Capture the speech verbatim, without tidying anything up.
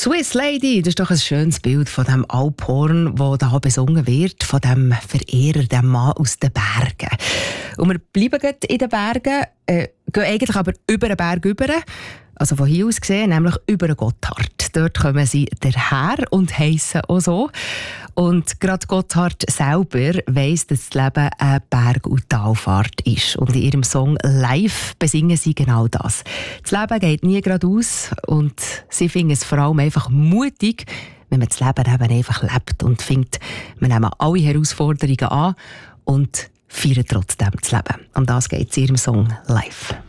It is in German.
Swiss Lady, das ist doch ein schönes Bild von dem Alphorn, das da besungen wird, von dem Verehrer, dem Mann aus den Bergen. Und wir bleiben gerade in den Bergen, äh, gehen eigentlich aber über den Berg über, also von hier aus gesehen, nämlich über den Gotthard. Dort kommen sie daher und heissen auch so. Und gerade Gotthard selber weiss, dass das Leben eine Berg- und Talfahrt ist. Und in ihrem Song «Live» besingen sie genau das. Das Leben geht nie geradeaus und sie finden es vor allem einfach mutig, wenn man das Leben eben einfach lebt und findet, wir nehmen alle Herausforderungen an und feiern trotzdem das Leben. Um das geht es in ihrem Song «Live».